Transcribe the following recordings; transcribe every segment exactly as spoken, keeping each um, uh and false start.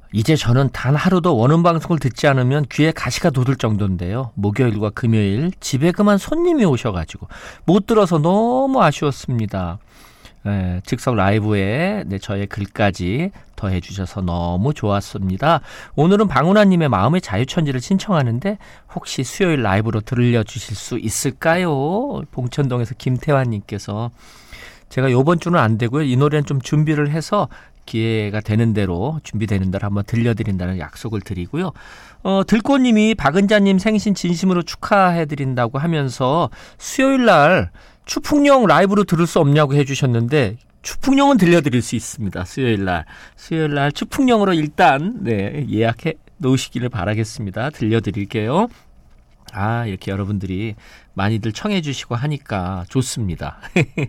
이제 저는 단 하루도 원음 방송을 듣지 않으면 귀에 가시가 돋을 정도인데요. 목요일과 금요일 집에 그만 손님이 오셔가지고 못 들어서 너무 아쉬웠습니다. 예, 즉석 라이브에 네, 저의 글까지 더해 주셔서 너무 좋았습니다. 오늘은 방훈아님의 마음의 자유천지를 신청하는데 혹시 수요일 라이브로 들려주실 수 있을까요? 봉천동에서 김태환님께서 제가 이번 주는 안 되고요. 이 노래는 좀 준비를 해서 기회가 되는 대로 준비되는 대로 한번 들려드린다는 약속을 드리고요. 어, 들꽃님이 박은자님 생신 진심으로 축하해드린다고 하면서 수요일 날 추풍령 라이브로 들을 수 없냐고 해주셨는데 추풍령은 들려드릴 수 있습니다. 수요일 날 수요일 날 추풍령으로 일단 네, 예약해 놓으시기를 바라겠습니다. 들려드릴게요. 아, 이렇게 여러분들이 많이들 청해 주시고 하니까 좋습니다.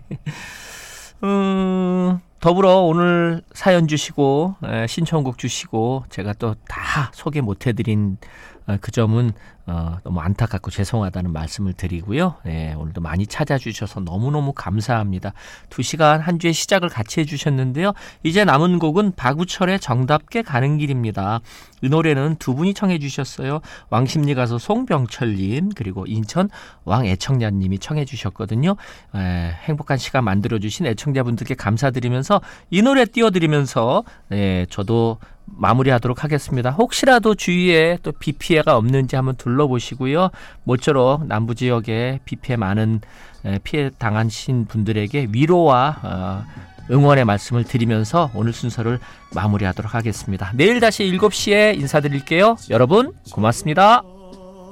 음, 더불어 오늘 사연 주시고 신청곡 주시고 제가 또 다 소개 못해드린 그 점은 어, 너무 안타깝고 죄송하다는 말씀을 드리고요. 네, 오늘도 많이 찾아주셔서 너무너무 감사합니다. 두 시간 한 주의 시작을 같이 해주셨는데요. 이제 남은 곡은 박우철의 정답게 가는 길입니다. 이 노래는 두 분이 청해 주셨어요. 왕십리 가수 송병철님 그리고 인천 왕애청자님이 청해 주셨거든요. 에, 행복한 시간 만들어주신 애청자분들께 감사드리면서 이 노래 띄워드리면서 네, 저도 마무리하도록 하겠습니다. 혹시라도 주위에 또 비 피해가 없는지 한번 둘러보시고요. 모쪼록 남부지역에 비 피해 많은 피해 당하신 분들에게 위로와 응원의 말씀을 드리면서 오늘 순서를 마무리하도록 하겠습니다. 내일 다시 일곱 시에 인사드릴게요. 여러분 고맙습니다.